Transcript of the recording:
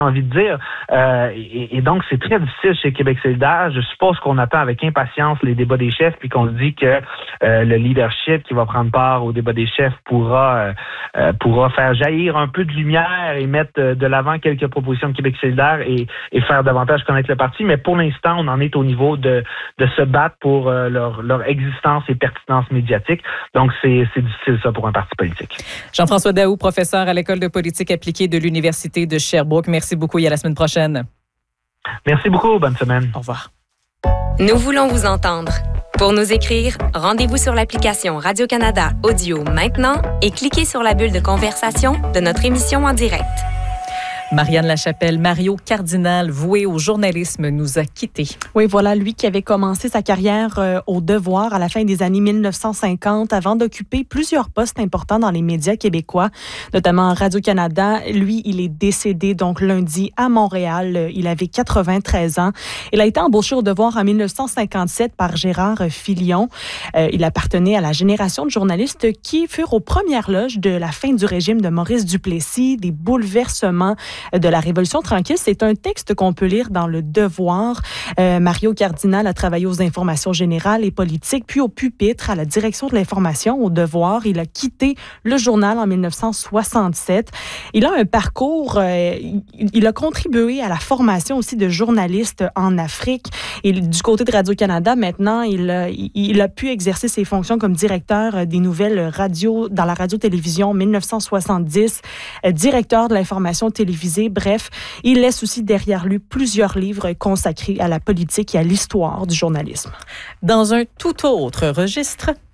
envie de dire. Et donc, c'est très difficile chez Québec solidaire. Je suppose qu'on attend avec impatience les débats des chefs, puis qu'on se dit que le leadership qui va prendre part au débat des chefs pourra faire jaillir un peu de lumière et mettre de l'avant quelques propositions de Québec solidaire et faire davantage connaître le parti. Mais pour l'instant, on en est au niveau de se battre pour leur existence et pertinence médiatique. Donc, c'est difficile, ça, pour un parti politique. Jean-François Daoust, professeur à l'École de politique appliquée de l'Université de Sherbrooke. Merci beaucoup et à la semaine prochaine. Merci beaucoup. Bonne semaine. Au revoir. Nous voulons vous entendre. Pour nous écrire, rendez-vous sur l'application Radio-Canada Audio maintenant et cliquez sur la bulle de conversation de notre émission en direct. Marianne Lachapelle, Mario Cardinal, voué au journalisme, nous a quittés. Oui, voilà, lui qui avait commencé sa carrière au Devoir à la fin des années 1950 avant d'occuper plusieurs postes importants dans les médias québécois, notamment Radio-Canada. Lui, il est décédé donc lundi à Montréal. Il avait 93 ans. Il a été embauché au Devoir en 1957 par Gérard Filion. Il appartenait à la génération de journalistes qui furent aux premières loges de la fin du régime de Maurice Duplessis, des bouleversements de la Révolution tranquille. C'est un texte qu'on peut lire dans le Devoir. Mario Cardinal a travaillé aux informations générales et politiques, puis au pupitre à la direction de l'information au Devoir. Il a quitté le journal en 1967. Il a un parcours, il a contribué à la formation aussi de journalistes en Afrique. Et du côté de Radio-Canada, maintenant, il a pu exercer ses fonctions comme directeur des nouvelles radios dans la radio-télévision 1970, directeur de l'information télévisée. Bref, il laisse aussi derrière lui plusieurs livres consacrés à la politique et à l'histoire du journalisme. Dans un tout autre registre,